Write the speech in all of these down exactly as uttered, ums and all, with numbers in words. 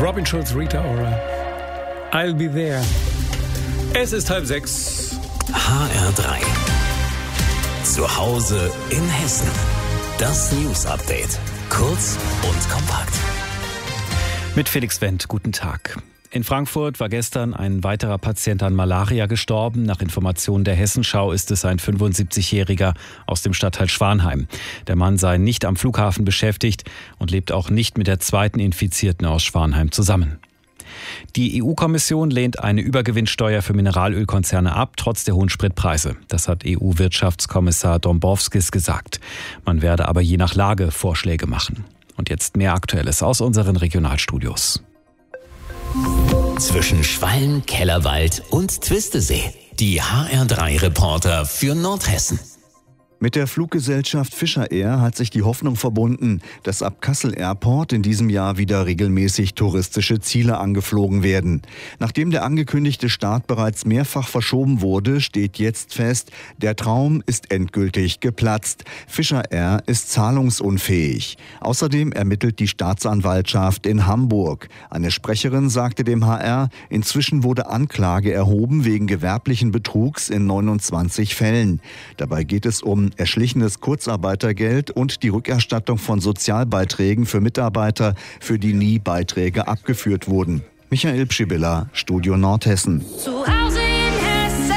Robin Schulz, Rita Ora. I'll be there. Es ist halb sechs. H R drei. Zu Hause in Hessen. Das News Update. Kurz und kompakt. Mit Felix Wendt, guten Tag. In Frankfurt war gestern ein weiterer Patient an Malaria gestorben. Nach Informationen der Hessenschau ist es ein fünfundsiebzigjähriger aus dem Stadtteil Schwanheim. Der Mann sei nicht am Flughafen beschäftigt und lebt auch nicht mit der zweiten Infizierten aus Schwanheim zusammen. Die E U-Kommission lehnt eine Übergewinnsteuer für Mineralölkonzerne ab, trotz der hohen Spritpreise. Das hat E U-Wirtschaftskommissar Dombrovskis gesagt. Man werde aber je nach Lage Vorschläge machen. Und jetzt mehr Aktuelles aus unseren Regionalstudios. Zwischen Schwalm, Kellerwald und Twistesee. Die H R drei Reporter für Nordhessen. Mit der Fluggesellschaft Fischer Air hat sich die Hoffnung verbunden, dass ab Kassel Airport in diesem Jahr wieder regelmäßig touristische Ziele angeflogen werden. Nachdem der angekündigte Start bereits mehrfach verschoben wurde, steht jetzt fest, der Traum ist endgültig geplatzt. Fischer Air ist zahlungsunfähig. Außerdem ermittelt die Staatsanwaltschaft in Hamburg. Eine Sprecherin sagte dem H R, inzwischen wurde Anklage erhoben wegen gewerblichen Betrugs in neunundzwanzig Fällen. Dabei geht es um erschlichenes Kurzarbeitergeld und die Rückerstattung von Sozialbeiträgen für Mitarbeiter, für die nie Beiträge abgeführt wurden. Michael Pschibilla, Studio Nordhessen. Zu Hause in Hessen.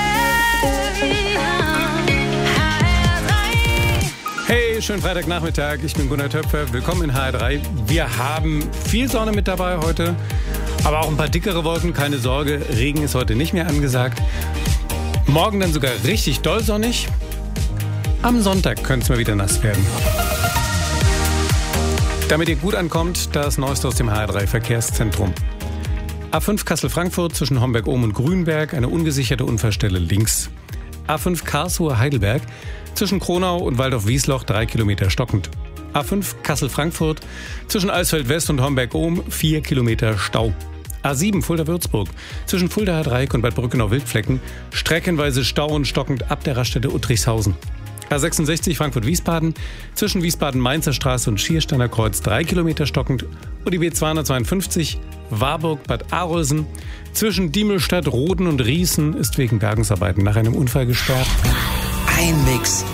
H R drei. Hey, schönen Freitagnachmittag. Ich bin Gunnar Töpfer. Willkommen in H R drei. Wir haben viel Sonne mit dabei heute, aber auch ein paar dickere Wolken. Keine Sorge, Regen ist heute nicht mehr angesagt. Morgen dann sogar richtig doll sonnig. Am Sonntag könnte es mal wieder nass werden. Damit ihr gut ankommt, das Neueste aus dem H R drei Verkehrszentrum. A fünf Kassel-Frankfurt zwischen Homberg-Ohm und Grünberg, eine ungesicherte Unfallstelle links. A fünf Karlsruhe-Heidelberg zwischen Kronau und Waldorf-Wiesloch, drei Kilometer stockend. A fünf Kassel-Frankfurt zwischen Alsfeld-West und Homberg-Ohm, vier Kilometer Stau. A sieben Fulda-Würzburg zwischen Fuldaer-Dreieck und Bad Brückenau-Wildflecken, streckenweise Stau und stockend ab der Raststätte Uttrichshausen. A sechsundsechzig Frankfurt-Wiesbaden zwischen Wiesbaden-Mainzer Straße und Schiersteiner Kreuz, drei Kilometer stockend. Und die B zweihundertzweiundfünfzig Warburg-Bad Arolsen zwischen Diemelstadt, Roden und Rießen ist wegen Bergungsarbeiten nach einem Unfall gesperrt. Ein Mix